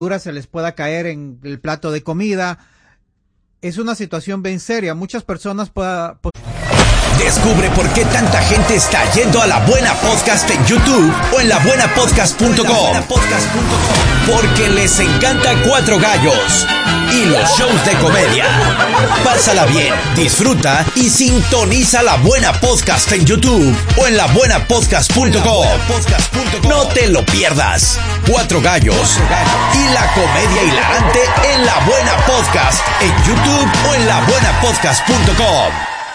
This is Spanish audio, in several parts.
se les pueda caer en el plato de comida. Es una situación bien seria. Muchas personas Descubre por qué tanta gente está yendo a La Buena Podcast en YouTube o en labuenapodcast.com. Porque les encanta Cuatro Gallos y los shows de comedia. Pásala bien, disfruta y sintoniza La Buena Podcast en YouTube o en labuenapodcast.com. No te lo pierdas. Cuatro Gallos y la comedia hilarante en La Buena Podcast en YouTube o en labuenapodcast.com.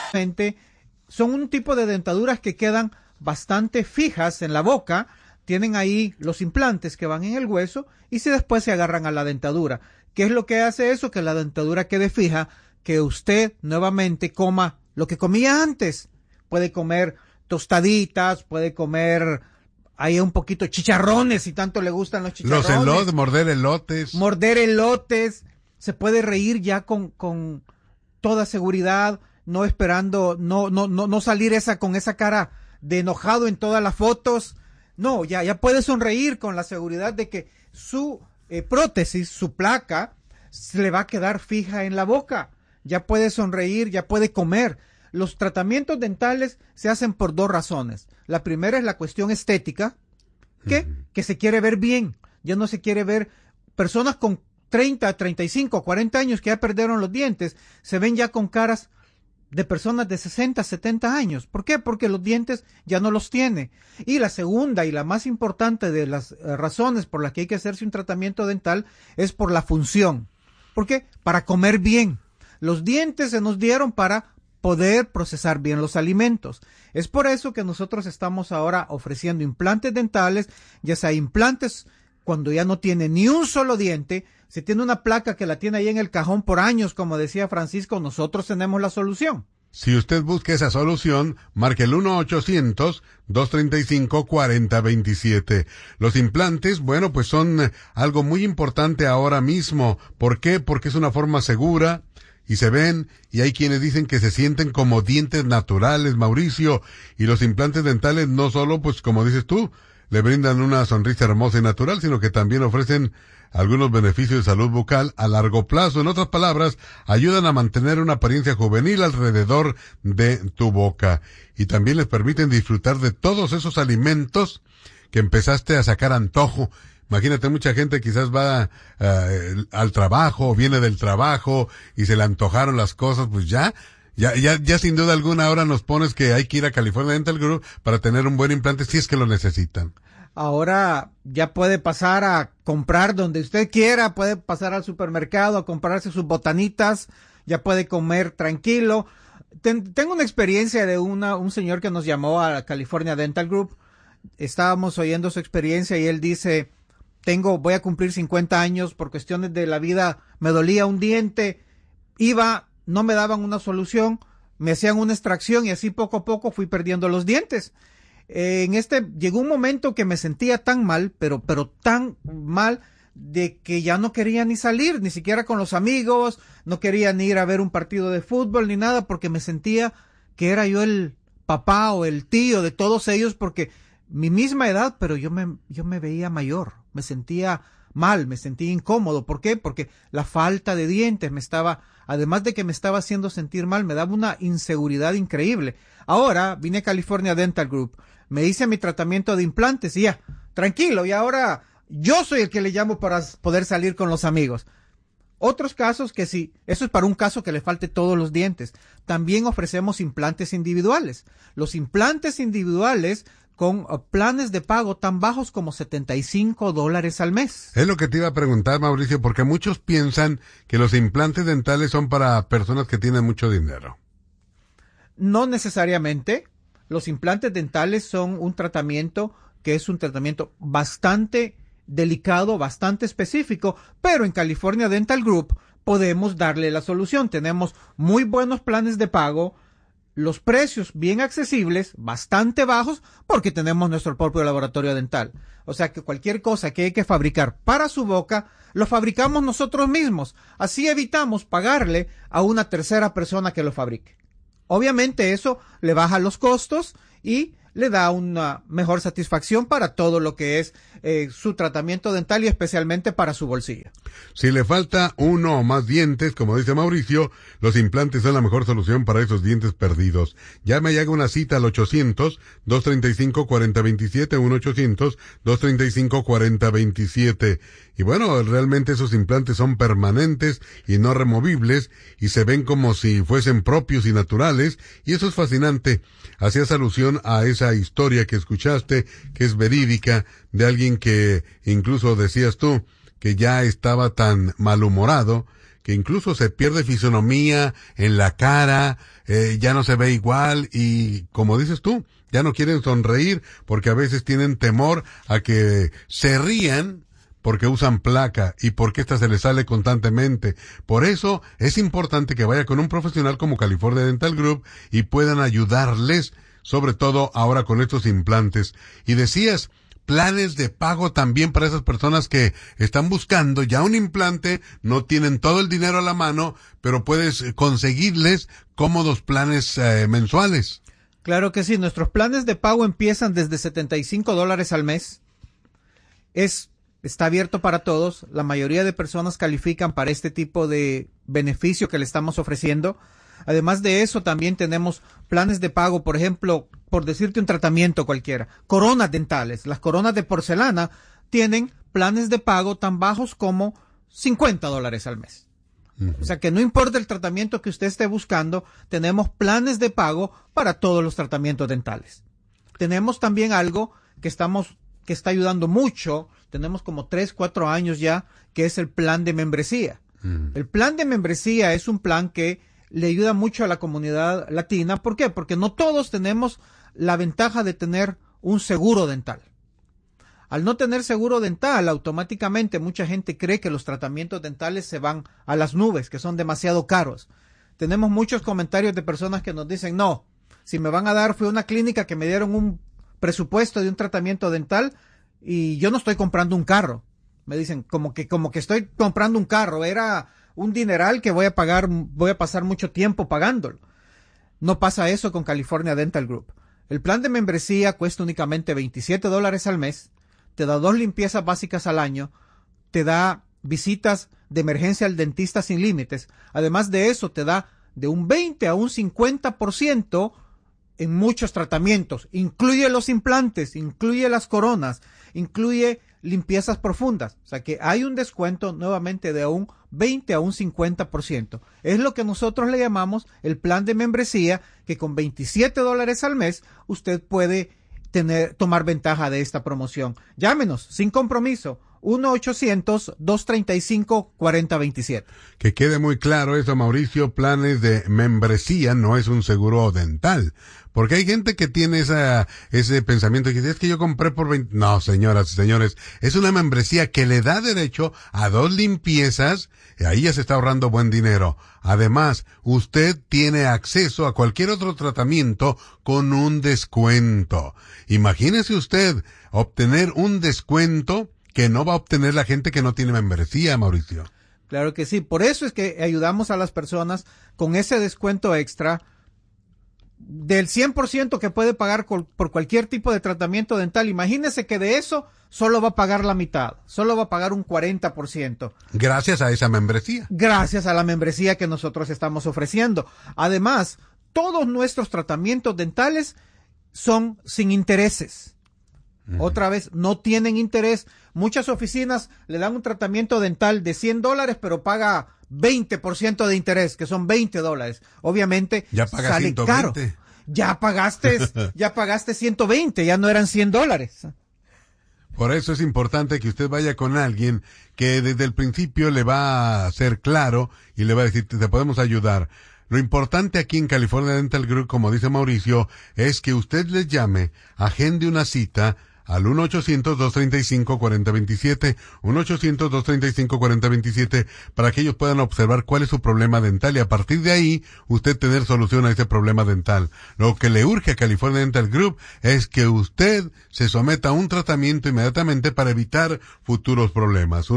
Son un tipo de dentaduras que quedan bastante fijas en la boca. Tienen ahí los implantes que van en el hueso y después se agarran a la dentadura. ¿Qué es lo que hace eso? Que la dentadura quede fija, que usted nuevamente coma lo que comía antes. Puede comer tostaditas, puede comer ahí un poquito chicharrones, si tanto le gustan los chicharrones. Los elotes, morder elotes. Morder elotes. Se puede reír ya con toda seguridad, no esperando, no salir con esa cara de enojado en todas las fotos. No, ya puede sonreír con la seguridad de que su prótesis, su placa, se le va a quedar fija en la boca. Ya puede sonreír, ya puede comer. Los tratamientos dentales se hacen por dos razones. La primera es la cuestión estética, que se quiere ver bien. Ya no se quiere ver personas con 30, 35, 40 años que ya perdieron los dientes, se ven ya con caras de personas de 60, 70 años. ¿Por qué? Porque los dientes ya no los tiene. Y la segunda y la más importante de las razones por las que hay que hacerse un tratamiento dental es por la función. ¿Por qué? Para comer bien. Los dientes se nos dieron para poder procesar bien los alimentos. Es por eso que nosotros estamos ahora ofreciendo implantes dentales, ya sea implantes cuando ya no tiene ni un solo diente. Si tiene una placa que la tiene ahí en el cajón por años, como decía Francisco, nosotros tenemos la solución. Si usted busca esa solución, marque el 1-800-235-4027. Los implantes, bueno, pues son algo muy importante ahora mismo. ¿Por qué? Porque es una forma segura y se ven, y hay quienes dicen que se sienten como dientes naturales, Mauricio, y los implantes dentales no solo, pues como dices tú, le brindan una sonrisa hermosa y natural, sino que también ofrecen algunos beneficios de salud bucal a largo plazo. En otras palabras, ayudan a mantener una apariencia juvenil alrededor de tu boca. Y también les permiten disfrutar de todos esos alimentos que empezaste a sacar antojo. Imagínate, mucha gente quizás va al trabajo, viene del trabajo y se le antojaron las cosas, pues ya sin duda alguna ahora nos pones que hay que ir a California Dental Group para tener un buen implante si es que lo necesitan. Ahora ya puede pasar a comprar donde usted quiera, puede pasar al supermercado a comprarse sus botanitas, ya puede comer tranquilo. Tengo una experiencia de un señor que nos llamó a California Dental Group. Estábamos oyendo su experiencia y él dice, voy a cumplir 50 años, por cuestiones de la vida me dolía un diente, no me daban una solución, me hacían una extracción y así poco a poco fui perdiendo los dientes. Llegó un momento que me sentía tan mal, pero tan mal, de que ya no quería ni salir, ni siquiera con los amigos, no quería ni ir a ver un partido de fútbol ni nada, porque me sentía que era yo el papá o el tío de todos ellos, porque mi misma edad, pero yo me veía mayor, me sentía mal, me sentía incómodo. ¿Por qué? Porque la falta de dientes además de que me estaba haciendo sentir mal, me daba una inseguridad increíble. Ahora vine a California Dental Group, me hice mi tratamiento de implantes y ya, tranquilo, y ahora yo soy el que le llamo para poder salir con los amigos. Otros casos que sí, eso es para un caso que le falte todos los dientes. También ofrecemos implantes individuales. Los implantes individuales con planes de pago tan bajos como $75 al mes. Es lo que te iba a preguntar, Mauricio, porque muchos piensan que los implantes dentales son para personas que tienen mucho dinero. No necesariamente. Los implantes dentales son un tratamiento que es un tratamiento bastante delicado, bastante específico, pero en California Dental Group podemos darle la solución. Tenemos muy buenos planes de pago, los precios bien accesibles, bastante bajos, porque tenemos nuestro propio laboratorio dental. O sea que cualquier cosa que hay que fabricar para su boca, lo fabricamos nosotros mismos. Así evitamos pagarle a una tercera persona que lo fabrique. Obviamente eso le baja los costos y le da una mejor satisfacción para todo lo que es su tratamiento dental y especialmente para su bolsillo. Si le falta uno o más dientes, como dice Mauricio, los implantes son la mejor solución para esos dientes perdidos. Llame y haga una cita al 800-235-4027, 1-800-235-4027. Y bueno, realmente esos implantes son permanentes y no removibles y se ven como si fuesen propios y naturales, y eso es fascinante. Hacías alusión a esa historia que escuchaste, que es verídica, de alguien que incluso decías tú, que ya estaba tan malhumorado, que incluso se pierde fisonomía en la cara, ya no se ve igual y, como dices tú, ya no quieren sonreír porque a veces tienen temor a que se rían porque usan placa y porque esta se les sale constantemente. Por eso es importante que vaya con un profesional como California Dental Group y puedan ayudarles, sobre todo ahora con estos implantes. Y decías, planes de pago también para esas personas que están buscando ya un implante, no tienen todo el dinero a la mano, pero puedes conseguirles cómodos planes mensuales. Claro que sí, nuestros planes de pago empiezan desde $75 al mes. Está abierto para todos. La mayoría de personas califican para este tipo de beneficio que le estamos ofreciendo. Además de eso, también tenemos planes de pago, por ejemplo, por decirte un tratamiento cualquiera, coronas dentales. Las coronas de porcelana tienen planes de pago tan bajos como $50 al mes. O sea que no importa el tratamiento que usted esté buscando, tenemos planes de pago para todos los tratamientos dentales. Tenemos también algo que está ayudando mucho, tenemos como 3-4 años ya, que es el plan de membresía. El plan de membresía es un plan que le ayuda mucho a la comunidad latina. ¿Por qué? Porque no todos tenemos la ventaja de tener un seguro dental. Al no tener seguro dental, automáticamente mucha gente cree que los tratamientos dentales se van a las nubes, que son demasiado caros. Tenemos muchos comentarios de personas que nos dicen, no, si me van a dar, fue una clínica que me dieron un presupuesto de un tratamiento dental y yo no estoy comprando un carro. Me dicen, como que estoy comprando un carro, era un dineral que voy a pasar mucho tiempo pagándolo. No pasa eso con California Dental Group. El plan de membresía cuesta únicamente $27 al mes, te da 2 limpiezas básicas al año, te da visitas de emergencia al dentista sin límites. Además de eso, te da de un 20 a un 50% en muchos tratamientos. Incluye los implantes, incluye las coronas, incluye limpiezas profundas. O sea que hay un descuento nuevamente de un 20 a un 50%. Es lo que nosotros le llamamos el plan de membresía, que con $27 al mes usted puede tomar ventaja de esta promoción. Llámenos sin compromiso, 1-800-235-4027. Que quede muy claro eso, Mauricio, planes de membresía no es un seguro dental. Porque hay gente que tiene ese pensamiento que dice, es que yo compré por 20... No, señoras y señores, es una membresía que le da derecho a 2 limpiezas, y ahí ya se está ahorrando buen dinero. Además, usted tiene acceso a cualquier otro tratamiento con un descuento. Imagínese usted obtener un descuento que no va a obtener la gente que no tiene membresía, Mauricio. Claro que sí, por eso es que ayudamos a las personas con ese descuento extra del 100% que puede pagar por cualquier tipo de tratamiento dental. Imagínese que de eso solo va a pagar la mitad, solo va a pagar un 40%. Gracias a esa membresía. Gracias a la membresía que nosotros estamos ofreciendo. Además, todos nuestros tratamientos dentales son sin intereses. Otra vez, no tienen interés. Muchas oficinas le dan un tratamiento dental de $100, pero paga 20% de interés, que son $20. Obviamente, ya paga sale 120. caro. Ya pagaste 120, ya no eran $100. Por eso es importante que usted vaya con alguien que desde el principio le va a ser claro y le va a decir, te podemos ayudar. Lo importante aquí en California Dental Group, como dice Mauricio, es que usted les llame, agende una cita, al 1-800-235-4027, 1-800-235-4027, para que ellos puedan observar cuál es su problema dental y a partir de ahí usted tener solución a ese problema dental. Lo que le urge a California Dental Group es que usted se someta a un tratamiento inmediatamente para evitar futuros problemas.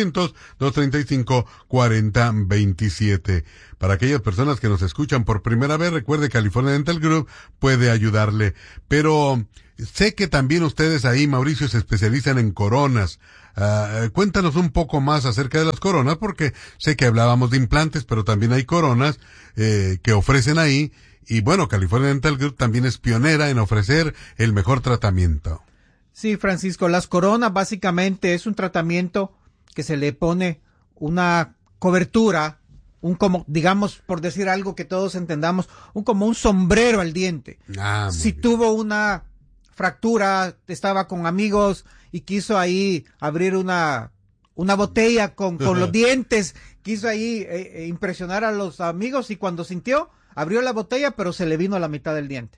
1-800-235-4027. Para aquellas personas que nos escuchan por primera vez, recuerde, California Dental Group puede ayudarle. Pero sé que también ustedes ahí, Mauricio, se especializan en coronas. Cuéntanos un poco más acerca de las coronas, porque sé que hablábamos de implantes, pero también hay coronas que ofrecen ahí. Y bueno, California Dental Group también es pionera en ofrecer el mejor tratamiento. Sí, Francisco, las coronas básicamente es un tratamiento que se le pone una cobertura, como, digamos, por decir algo que todos entendamos, como un sombrero al diente. Si tuvo una fractura, estaba con amigos y quiso ahí abrir una botella con los dientes, quiso ahí impresionar a los amigos y cuando sintió, abrió la botella, pero se le vino la mitad del diente.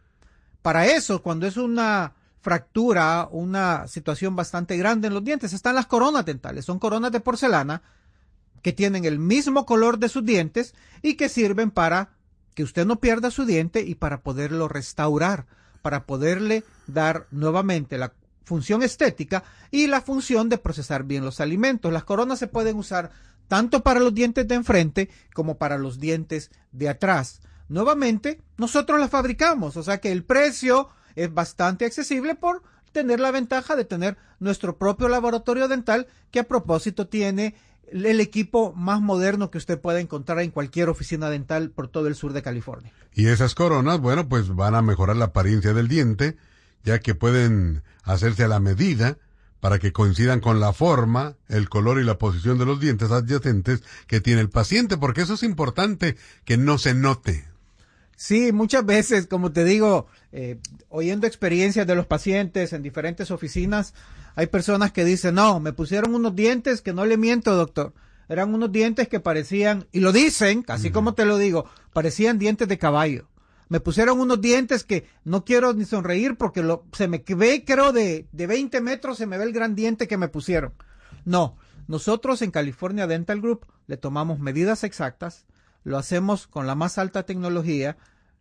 Para eso, cuando es una fractura, una situación bastante grande en los dientes, están las coronas dentales. Son coronas de porcelana que tienen el mismo color de sus dientes y que sirven para que usted no pierda su diente y para poderlo restaurar, para poderle dar nuevamente la función estética y la función de procesar bien los alimentos. Las coronas se pueden usar tanto para los dientes de enfrente como para los dientes de atrás. Nuevamente, nosotros las fabricamos, o sea que el precio es bastante accesible por tener la ventaja de tener nuestro propio laboratorio dental que a propósito tiene el equipo más moderno que usted pueda encontrar en cualquier oficina dental por todo el sur de California. Y esas coronas, bueno, pues van a mejorar la apariencia del diente, ya que pueden hacerse a la medida para que coincidan con la forma, el color y la posición de los dientes adyacentes que tiene el paciente, porque eso es importante que no se note. Sí, muchas veces, como te digo, oyendo experiencias de los pacientes en diferentes oficinas, hay personas que dicen, no, me pusieron unos dientes que no le miento, doctor. Eran unos dientes que parecían, y lo dicen, así como te lo digo, parecían dientes de caballo. Me pusieron unos dientes que no quiero ni sonreír porque se me ve, creo, de 20 metros se me ve el gran diente que me pusieron. No, nosotros en California Dental Group le tomamos medidas exactas, lo hacemos con la más alta tecnología,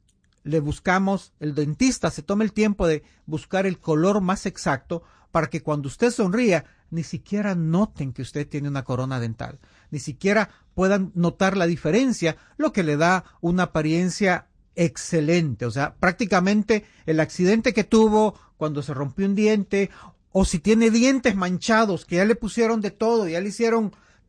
le buscamos, el dentista se toma el tiempo de buscar el color más exacto para que cuando usted sonría, ni siquiera noten que usted tiene una corona dental, ni siquiera puedan notar la diferencia, lo que le da una apariencia excelente. O sea, prácticamente el accidente que tuvo cuando se rompió un diente, o si tiene dientes manchados, que ya le pusieron de todo, ya le hicieron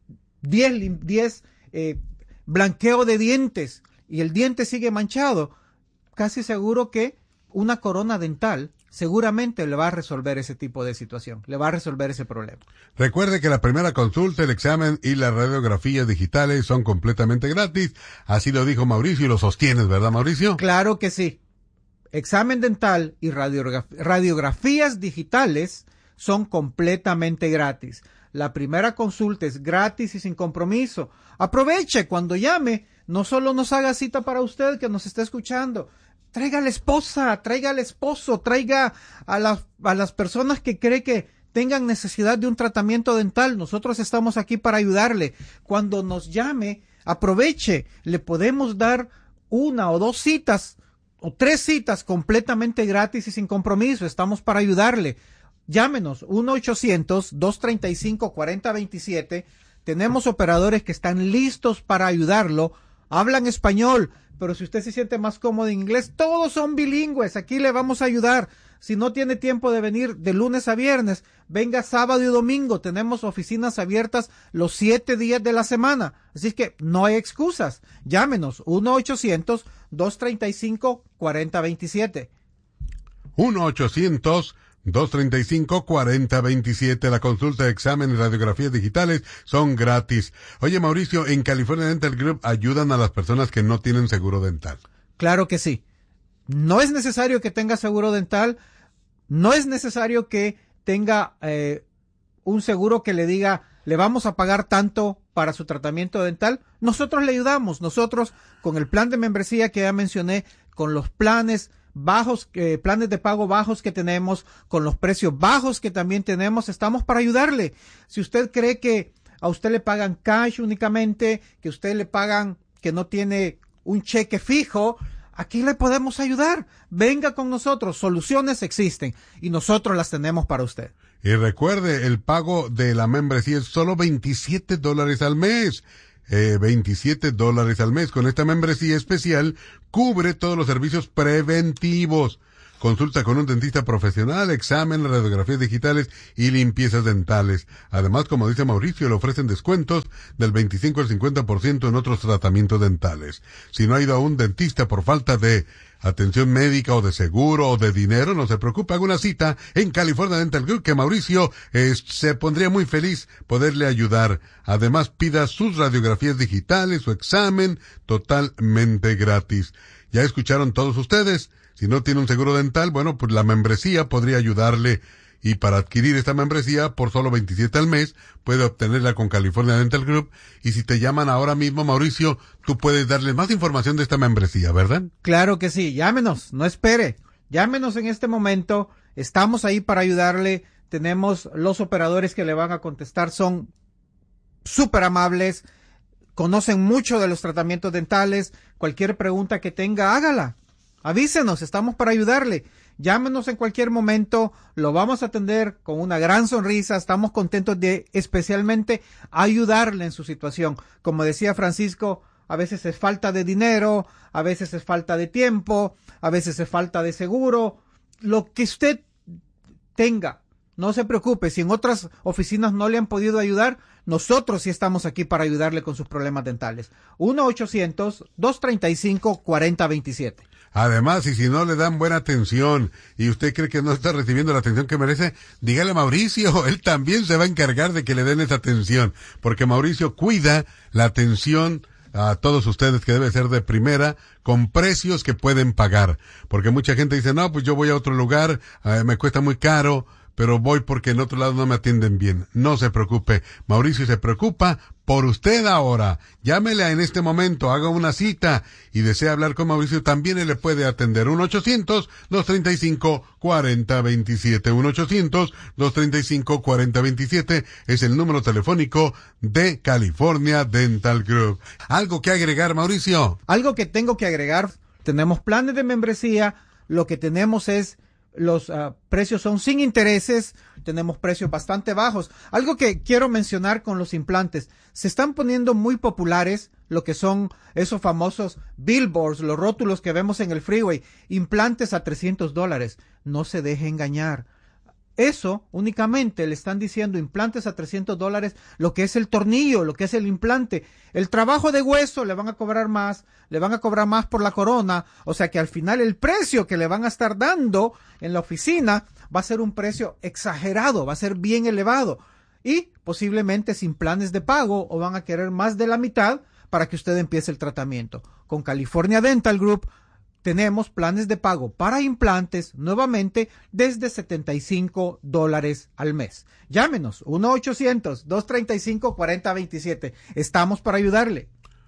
10 blanqueo de dientes, y el diente sigue manchado, casi seguro que una corona dental seguramente le va a resolver ese tipo de situación, le va a resolver ese problema. Recuerde que la primera consulta, el examen y las radiografías digitales son completamente gratis. Así lo dijo Mauricio y lo sostienes, ¿verdad, Mauricio? Claro que sí. Examen dental y radiografías digitales son completamente gratis. La primera consulta es gratis y sin compromiso. Aproveche cuando llame. No solo nos haga cita para usted que nos está escuchando. Traiga a la esposa, traiga al esposo, traiga a las personas que cree que tengan necesidad de un tratamiento dental. Nosotros estamos aquí para ayudarle. Cuando nos llame, aproveche. Le podemos dar 1 o 2 citas o 3 citas completamente gratis y sin compromiso. Estamos para ayudarle. Llámenos 1-800-235-4027. Tenemos operadores que están listos para ayudarlo. Hablan español, pero si usted se siente más cómodo en inglés, todos son bilingües. Aquí le vamos a ayudar. Si no tiene tiempo de venir de lunes a viernes, venga sábado y domingo. Tenemos oficinas abiertas los 7 días de la semana. Así que no hay excusas. Llámenos 1-800-235-4027. 1-800-235-4027. La consulta de examen y radiografías digitales son gratis. Oye, Mauricio, en California Dental Group ayudan a las personas que no tienen seguro dental. Claro que sí. No es necesario que tenga seguro dental. No es necesario que tenga un seguro que le diga, le vamos a pagar tanto para su tratamiento dental. Nosotros le ayudamos. Nosotros, con el plan de membresía que ya mencioné, con los planes bajos, planes de pago bajos que tenemos, con los precios bajos que también tenemos, estamos para ayudarle. Si usted cree que a usted le pagan cash únicamente, que usted le pagan, que no tiene un cheque fijo, aquí le podemos ayudar. Venga con nosotros, soluciones existen y nosotros las tenemos para usted. Y recuerde, el pago de la membresía es solo $27 al mes. $27 al mes. Con esta membresía especial cubre todos los servicios preventivos. Consulta con un dentista profesional, examen, radiografías digitales y limpiezas dentales. Además, como dice Mauricio, le ofrecen descuentos del 25 al 50% en otros tratamientos dentales. Si no ha ido a un dentista por falta de atención médica o de seguro o de dinero, no se preocupe, haga una cita en California Dental Group, que Mauricio se pondría muy feliz poderle ayudar. Además, pida sus radiografías digitales, su examen, totalmente gratis. ¿Ya escucharon todos ustedes? Si no tiene un seguro dental, bueno, pues la membresía podría ayudarle. Y para adquirir esta membresía por solo $27 al mes, puede obtenerla con California Dental Group. Y si te llaman ahora mismo, Mauricio, tú puedes darle más información de esta membresía, ¿verdad? Claro que sí. Llámenos, no espere. Llámenos en este momento. Estamos ahí para ayudarle. Tenemos los operadores que le van a contestar. Son súper amables. Conocen mucho de los tratamientos dentales. Cualquier pregunta que tenga, hágala. Avísenos, estamos para ayudarle. Llámenos en cualquier momento, lo vamos a atender con una gran sonrisa. Estamos contentos de especialmente ayudarle en su situación. Como decía Francisco, a veces es falta de dinero, a veces es falta de tiempo, a veces es falta de seguro. Lo que usted tenga, no se preocupe. Si en otras oficinas no le han podido ayudar, nosotros sí estamos aquí para ayudarle con sus problemas dentales. 1-800-235-4027. Además, y si no le dan buena atención y usted cree que no está recibiendo la atención que merece, dígale a Mauricio, él también se va a encargar de que le den esa atención, porque Mauricio cuida la atención a todos ustedes, que debe ser de primera, con precios que pueden pagar, porque mucha gente dice, no, pues yo voy a otro lugar, me cuesta muy caro, pero voy porque en otro lado no me atienden bien. No se preocupe, Mauricio se preocupa por usted ahora. Llámele en este momento, haga una cita y desea hablar con Mauricio, también él le puede atender. 1-800-235-4027. 1-800-235-4027 es el número telefónico de California Dental Group. ¿Algo que agregar, Mauricio? Algo que tengo que agregar, tenemos planes de membresía, lo que tenemos es los precios son sin intereses, tenemos precios bastante bajos. Algo que quiero mencionar con los implantes, se están poniendo muy populares lo que son esos famosos billboards, los rótulos que vemos en el freeway, implantes a $300. No se deje engañar. Eso únicamente le están diciendo implantes a $300, lo que es el tornillo, lo que es el implante. El trabajo de hueso le van a cobrar más por la corona, o sea que al final el precio que le van a estar dando en la oficina va a ser un precio exagerado, va a ser bien elevado y posiblemente sin planes de pago o van a querer más de la mitad para que usted empiece el tratamiento. Con California Dental Group tenemos planes de pago para implantes nuevamente desde $75 al mes. Llámenos 1-800-235-4027. Estamos para ayudarle.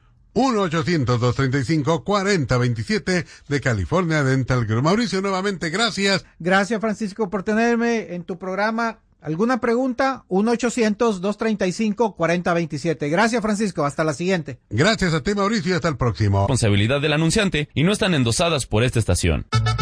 1-800-235-4027 de California Dental Group. Mauricio, nuevamente, gracias. Gracias, Francisco, por tenerme en tu programa. ¿Alguna pregunta? 1-800-235-4027. Gracias, Francisco. Hasta la siguiente. Gracias a ti, Mauricio, y hasta el próximo. Responsabilidad del anunciante y no están endosadas por esta estación.